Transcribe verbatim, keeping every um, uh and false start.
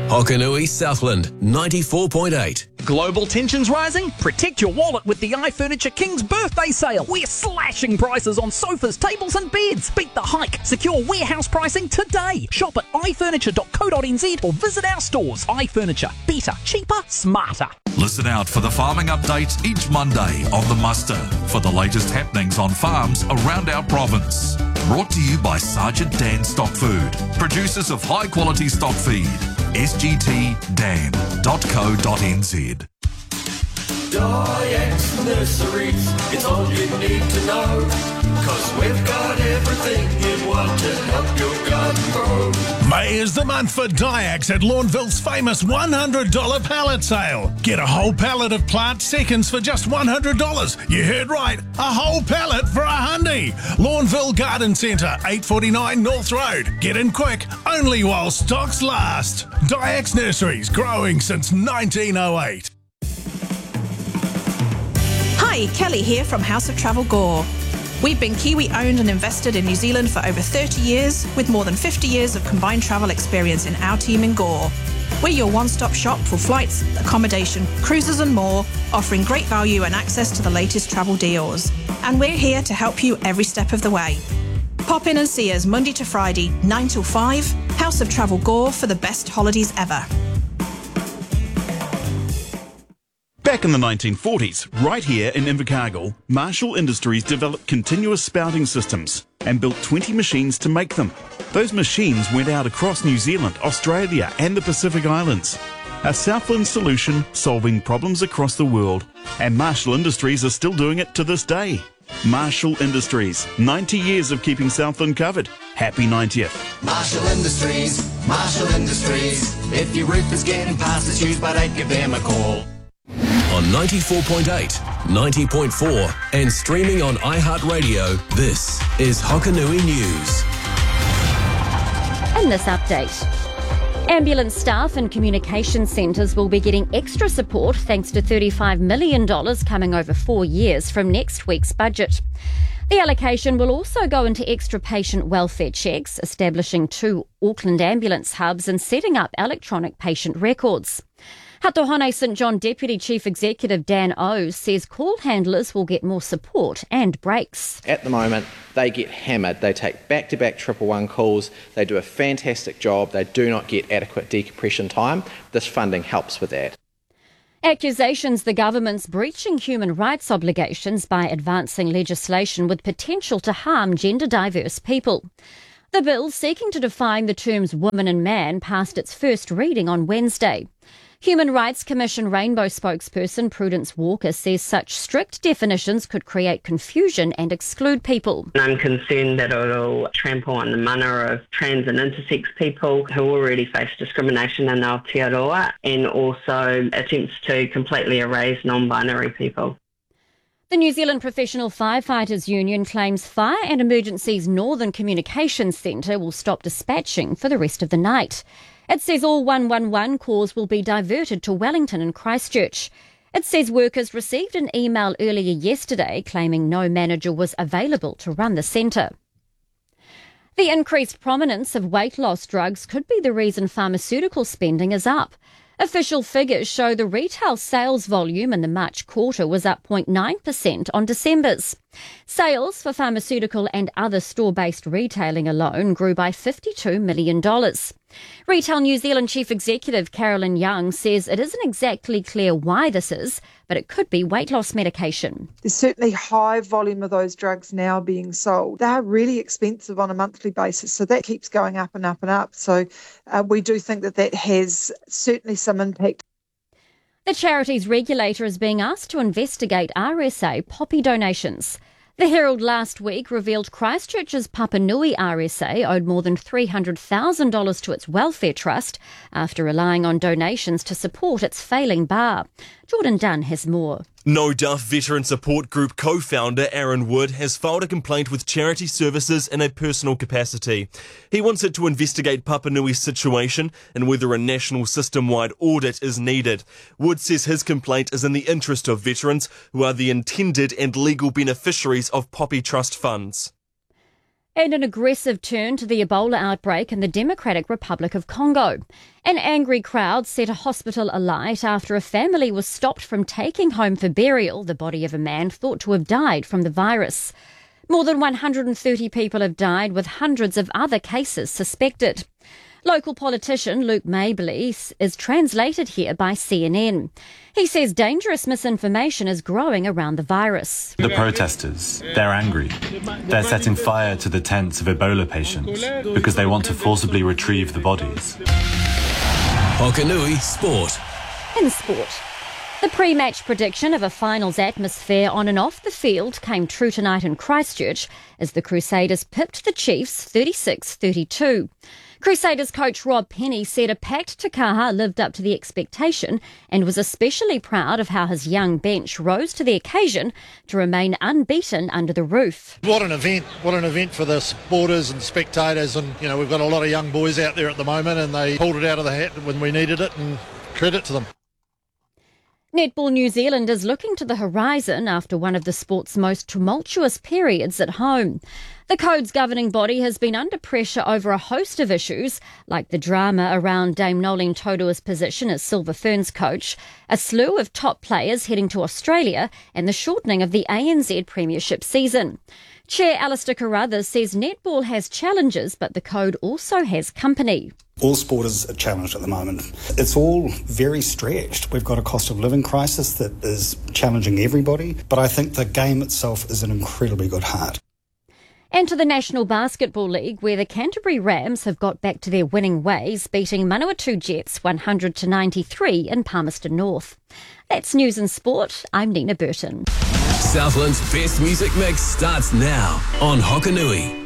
Hokanui Southland, ninety-four point eight. Global tensions rising? Protect your wallet with the iFurniture King's birthday sale. We're slashing prices on sofas, tables and beds. Beat the hike. Secure warehouse pricing today. Shop at i furniture dot co dot n z or visit our stores. iFurniture. Better, cheaper, smarter. Listen out for the farming update each Monday on The Muster for the latest happenings on farms around our province. Brought to you by Sergeant Dan Stock Food, producers of high quality stock feed. s g t dan dot co dot n z. Dyax Nurseries, it's all you need to know, 'cause we've got everything you want to help your garden grow. May is the month for Dyax at Lawnville's famous one hundred dollars pallet sale. Get a whole pallet of plant seconds for just one hundred dollars. You heard right, a whole pallet for a hundy. Lawnville Garden Centre, eight forty-nine North Road. Get in quick, only while stocks last. Dyax Nurseries, growing since nineteen oh eight. Hi, Kelly here from House of Travel Gore. We've been Kiwi owned and invested in New Zealand for over thirty years, with more than fifty years of combined travel experience in our team in Gore. We're your one-stop shop for flights, accommodation, cruises and more, offering great value and access to the latest travel deals. And we're here to help you every step of the way. Pop in and see us Monday to Friday, nine till five, House of Travel Gore, for the best holidays ever. Back in the nineteen forties, right here in Invercargill, Marshall Industries developed continuous spouting systems and built twenty machines to make them. Those machines went out across New Zealand, Australia and the Pacific Islands. A Southland solution solving problems across the world. And Marshall Industries are still doing it to this day. Marshall Industries, ninety years of keeping Southland covered. Happy ninetieth. Marshall Industries, Marshall Industries. If your roof is getting past its use, but ain't, give them a call. On ninety-four point eight, ninety point four and streaming on iHeartRadio, this is Hokanui News. In this update, ambulance staff and communication centres will be getting extra support thanks to thirty-five million dollars coming over four years from next week's budget. The allocation will also go into extra patient welfare checks, establishing two Auckland ambulance hubs and setting up electronic patient records. Hatohane St John Deputy Chief Executive Dan O says call handlers will get more support and breaks. At the moment, they get hammered. They take back-to-back triple one calls. They do a fantastic job. They do not get adequate decompression time. This funding helps with that. Accusations the government's breaching human rights obligations by advancing legislation with potential to harm gender-diverse people. The bill seeking to define the terms woman and man passed its first reading on Wednesday. Human Rights Commission Rainbow spokesperson Prudence Walker says such strict definitions could create confusion and exclude people. I'm concerned that it'll trample on the mana of trans and intersex people who already face discrimination in Aotearoa, and also attempts to completely erase non-binary people. The New Zealand Professional Firefighters Union claims Fire and Emergencies Northern Communications Centre will stop dispatching for the rest of the night. It says all one one one calls will be diverted to Wellington and Christchurch. It says workers received an email earlier yesterday claiming no manager was available to run the centre. The increased prominence of weight loss drugs could be the reason pharmaceutical spending is up. Official figures show the retail sales volume in the March quarter was up zero point nine percent on December's. Sales for pharmaceutical and other store-based retailing alone grew by fifty-two million dollars. Retail New Zealand Chief Executive Carolyn Young says it isn't exactly clear why this is, but it could be weight loss medication. There's certainly high volume of those drugs now being sold. They're really expensive on a monthly basis, so that keeps going up and up and up. So uh, we do think that that has certainly some impact. The charities regulator is being asked to investigate R S A poppy donations. The Herald last week revealed Christchurch's Papanui R S A owed more than three hundred thousand dollars to its welfare trust after relying on donations to support its failing bar. Jordan Dunn has more. No Duff Veteran Support Group co-founder Aaron Wood has filed a complaint with Charity Services in a personal capacity. He wants it to investigate Papanui's situation and whether a national system-wide audit is needed. Wood says his complaint is in the interest of veterans who are the intended and legal beneficiaries of Poppy Trust funds. And an aggressive turn to the Ebola outbreak in the Democratic Republic of Congo. An angry crowd set a hospital alight after a family was stopped from taking home for burial the body of a man thought to have died from the virus. More than one hundred thirty people have died, with hundreds of other cases suspected. Local politician Luke Mabley is translated here by C N N. He says dangerous misinformation is growing around the virus. The protesters, they're angry. They're setting fire to the tents of Ebola patients because they want to forcibly retrieve the bodies. Hokanui Sport. In sport, the pre-match prediction of a finals atmosphere on and off the field came true tonight in Christchurch as the Crusaders pipped the Chiefs thirty-six thirty-two. Crusaders coach Rob Penny said a packed Takaha lived up to the expectation and was especially proud of how his young bench rose to the occasion to remain unbeaten under the roof. What an event, what an event for the supporters and spectators, and you know we've got a lot of young boys out there at the moment and they pulled it out of the hat when we needed it, and credit to them. Netball New Zealand is looking to the horizon after one of the sport's most tumultuous periods at home. The Code's governing body has been under pressure over a host of issues, like the drama around Dame Nolene Taurua's position as Silver Ferns coach, a slew of top players heading to Australia, and the shortening of the A N Z Premiership season. Chair Alistair Carruthers says netball has challenges, but the Code also has company. All sport is a challenge at the moment. It's all very stretched. We've got a cost of living crisis that is challenging everybody, but I think the game itself is an incredibly good heart. And to the National Basketball League, where the Canterbury Rams have got back to their winning ways, beating Manawatu Jets one hundred to ninety-three in Palmerston North. That's News and Sport. I'm Nina Burton. Southland's best music mix starts now on Hokanui.